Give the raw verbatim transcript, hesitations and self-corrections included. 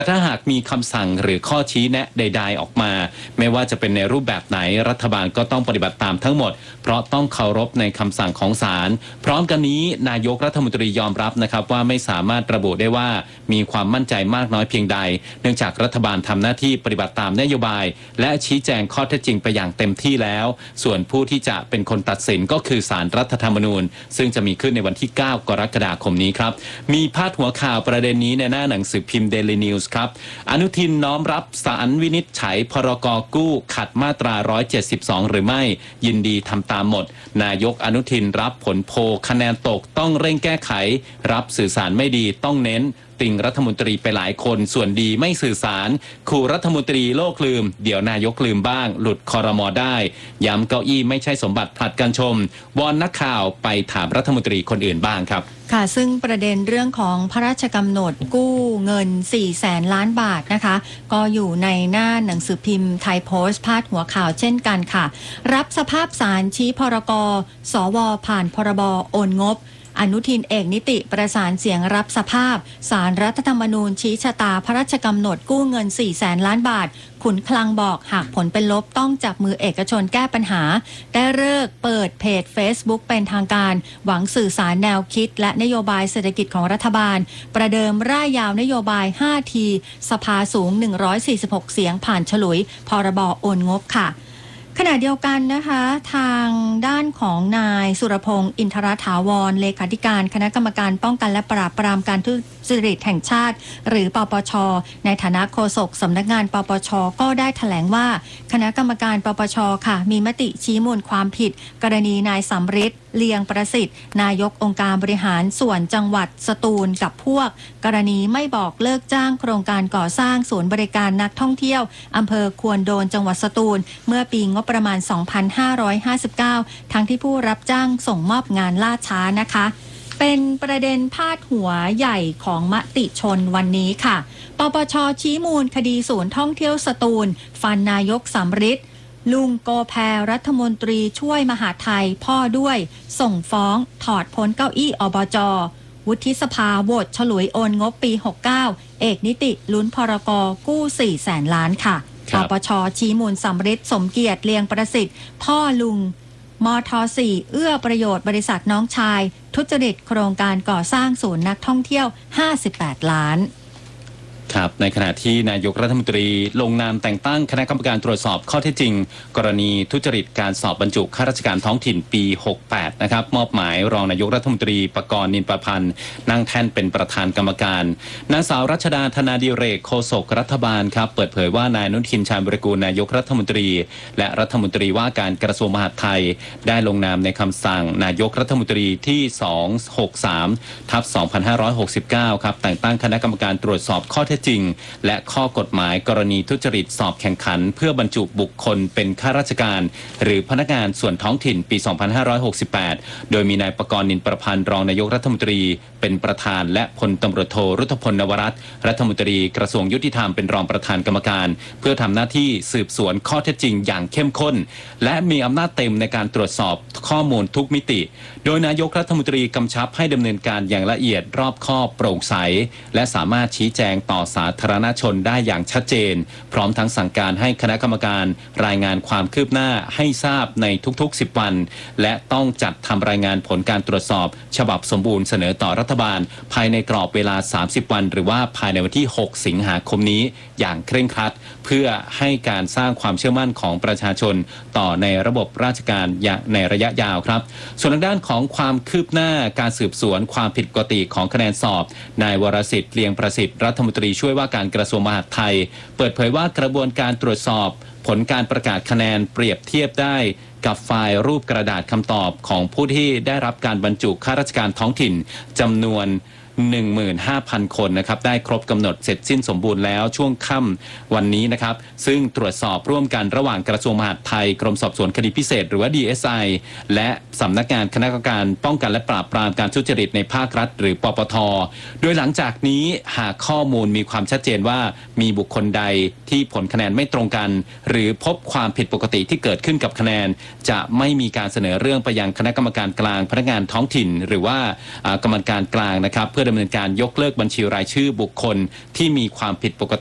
ถ้าหากมีคำสั่งหรือข้อชี้แนะใดๆออกมาไม่ว่าจะเป็นในรูปแบบไหนรัฐบาลก็ต้องปฏิบัติตามทั้งหมดเพราะต้องเคารพในคำสั่งของศาลพร้อมกันนี้นายกรัฐมนตรียอมรับนะครับว่าไม่สามารถระบุได้ว่ามีความมั่นใจมากน้อยเพียงใดเนื่องจากรัฐบาลทำหน้าที่ปฏิบัติตามนโยบายและชี้แจงข้อเท็จจริงไปอย่างเต็มที่แล้วส่วนผู้ที่จะเป็นคนตัดสินก็คือศาลรัฐธรรมนูญซึ่งจะมีขึ้นในวันที่เก้ากรกฎาคมนี้ครับมีพาดหัวข่าวประเด็นนี้ในหน้าหนังสือพิมพ์ Daily News ครับอนุทินน้อมรับศาลวินิจฉัยพรกกู้ขัดมาตราหนึ่งร้อยเจ็ดสิบสองหรือไม่ยินดีทำตามหมดนายกอนุทินรับผลโพลคะแนนตกต้องเร่งแก้ไขรับสื่อสารไม่ดีต้องเน้นติงรัฐมนตรีไปหลายคนส่วนดีไม่สื่อสารขู่รัฐมนตรีโลกลืมเดี๋ยวนายกลืมบ้างหลุดครม.ได้ย้ำเก้าอี้ไม่ใช่สมบัติผลัดกันชมวอนนักข่าวไปถามรัฐมนตรีคนอื่นบ้างครับค่ะซึ่งประเด็นเรื่องของพระราชกำหนดกู้เงินสี่แสนล้านบาทนะคะก็อยู่ในหน้าหนังสือพิมพ์ไทยโพสต์พาดหัวข่าวเช่นกันค่ะรับสภาพศาลชี้พรกสวผ่านพรบโอนงบอนุทินเอกนิติประสานเสียงรับสภาพศาลรัฐธรรมนูญชี้ชะตาพระราชกำหนดกู้เงินสี่แสนล้านบาทขุนคลังบอกหากผลเป็นลบต้องจับมือเอกชนแก้ปัญหาได้ฤกษ์เปิดเพจ Facebook เป็นทางการหวังสื่อสารแนวคิดและนโยบายเศรษฐกิจของรัฐบาลประเดิมร่ายยาวนโยบายห้าทีสภาสูงหนึ่งร้อยสี่สิบหกเสียงผ่านฉลุยพรบโอนงบค่ะขณะเดียวกันนะคะทางด้านของนายสุรพงษ์อินทรถาวรเลขาธิการคณะกรรมการป้องกันและปราบปรามการทุจริตแห่งชาติหรือปปช.ในฐานะโฆษกสำนักงานปปช.ก็ได้แถลงว่าคณะกรรมการปปช.ค่ะมีมติชี้มูลความผิดกรณีนายสำริดเลียงประสิทธิ์นายกองค์การบริหารส่วนจังหวัดสตูลกับพวกกรณีไม่บอกเลิกจ้างโครงการก่อสร้างศูนย์บริการนักท่องเที่ยวอำเภอควนโดนจังหวัดสตูลเมื่อปีงบประมาณสองพันห้าร้อยห้าสิบเก้าทั้งที่ผู้รับจ้างส่งมอบงานล่าช้านะคะเป็นประเด็นพาดหัวใหญ่ของมติชนวันนี้ค่ะปปช.ชี้มูลคดีศูนย์ท่องเที่ยวสตูลฟันนายกสำริดลุงโกแพรัฐมนตรีช่วยมหาดไทยพ่อด้วยส่งฟ้องถอดพ้นเก้าอี้อบจ.วุฒิสภาโหวตฉลุยโอนงบปีหกสิบเก้าเอกนิติลุ้นพรกกู้สี่แสนล้านค่ะปปช.ชี้มูลสำริดสมเกียรติเลียงประสิทธิ์พ่อลุงมท.สี่เอื้อประโยชน์บริษัทน้องชายทุจริตโครงการก่อสร้างศูนย์นักท่องเที่ยวห้าสิบแปดล้านครับในขณะที่นายกรัฐมนตรีลงนามแต่งตั้งคณะกรรมการตรวจสอบข้อเท็จจริงกรณีทุจริตการสอบบรรจุข้าราชการท้องถิ่นปีหกสิบแปดนะครับมอบหมายรองนายกรัฐมนตรีปกรณ์นินประพันธ์นั่งแท่นเป็นประธานกรรมการนางสาวรัชดาธนาดิเรกโฆษกรัฐบาลครับเปิดเผยว่านายอนุทินชาญวิรากูลนายกรัฐมนตรีและรัฐมนตรีว่าการกระทรวงมหาดไทยได้ลงนามในคำสั่งนายกรัฐมนตรีที่สองร้อยหกสิบสามทับสองพันห้าร้อยหกสิบเก้าครับแต่งตั้งคณะกรรมการตรวจสอบข้อเท็จจริงและข้อกฎหมายกรณีทุจริตสอบแข่งขันเพื่อบรรจุบุคคลเป็นข้าราชการหรือพนักงานส่วนท้องถิ่นปีสองพันห้าร้อยหกสิบแปดโดยมีนายปกรณ์นินประพันธ์รองนายกรัฐมนตรีเป็นประธานและพลตำรวจโทรุตพลนวรัตน์รัฐมนตรีกระทรวงยุติธรรมเป็นรองประธานกรรมการเพื่อทำหน้าที่สืบสวนข้อเท็จจริงอย่างเข้มข้นและมีอำนาจเต็มในการตรวจสอบข้อมูลทุกมิติโดยนายกรัฐมนตรีกำชับให้ดำเนินการอย่างละเอียดรอบคอบโปร่งใสและสามารถชี้แจงต่อสาธารณชนได้อย่างชัดเจนพร้อมทั้งสั่งการให้คณะกรรมการรายงานความคืบหน้าให้ทราบในทุกๆสิบวันและต้องจัดทำรายงานผลการตรวจสอบฉบับสมบูรณ์เสนอต่อรัฐบาลภายในกรอบเวลาสามสิบวันหรือว่าภายในวันที่หกสิงหาคมนี้อย่างเคร่งครัดเพื่อให้การสร้างความเชื่อมั่นของประชาชนต่อในระบบราชการในระยะยาวครับส่วนทางด้านของความคืบหน้าการสืบสวนความผิดปกติของคะแนนสอบนายวรสิทธิ์เลียงประสิทธิ์รัฐมนตรีช่วยว่าการกระทรวงมหาดไทยเปิดเผยว่ากระบวนการตรวจสอบผลการประกาศคะแนนเปรียบเทียบได้กับไฟล์รูปกระดาษคำตอบของผู้ที่ได้รับการบรรจุข้าราชการท้องถิ่นจำนวน หนึ่งหมื่นห้าพัน คนนะครับได้ครบกำหนดเสร็จสิ้นสมบูรณ์แล้วช่วงค่ำวันนี้นะครับซึ่งตรวจสอบร่วมกันระหว่างกระทรวงมหาดไทยกรมสอบสวนคดีพิเศษหรือว่า ดี เอส ไอ และสำนักงานคณะกรรมการป้องกันและปราบปรามการทุจริตในภาครัฐหรือปปท.โดยหลังจากนี้หากข้อมูลมีความชัดเจนว่ามีบุคคลใดที่ผลคะแนนไม่ตรงกันหรือพบความผิดปกติที่เกิดขึ้นกับคะแนนจะไม่มีการเสนอเรื่องไปยังคณะกรรมการกลางพนักงานท้องถิ่นหรือว่ากรรมการกลางนะครับเพื่อดำเนินการยกเลิกบัญชีรายชื่อบุคคลที่มีความผิดปก